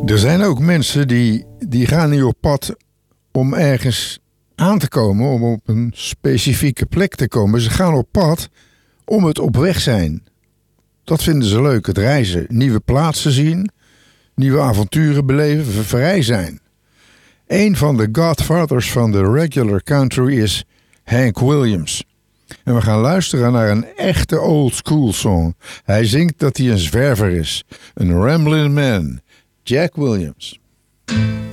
Er zijn ook mensen die gaan niet op pad om ergens aan te komen, om op een specifieke plek te komen. Ze gaan op pad om het op weg zijn. Dat vinden ze leuk, het reizen. Nieuwe plaatsen zien, nieuwe avonturen beleven, vrij zijn. Een van de godfathers van de regular country is Hank Williams. En we gaan luisteren naar een echte old school song. Hij zingt dat hij een zwerver is. Een rambling man. Jack Williams.